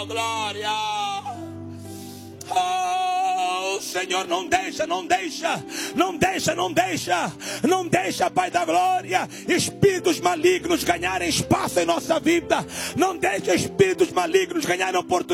Oh, glória! Oh, Senhor, não deixa, Pai da glória, espíritos malignos ganharem espaço em nossa vida. Não deixa espíritos malignos ganharem oportunidade